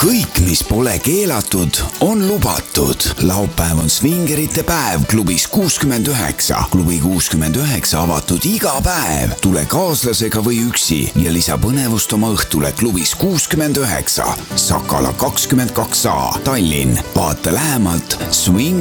kõik, mis pole keelatud, on lubatud. Laupäev on svingerite päev klubis 69. Klubi 69 avatud iga päev. Tule kaaslasega või üksi ja lisa põnevust oma õhtule klubis 69. Sakala 22A, Tallinn. Vaata lähemalt swing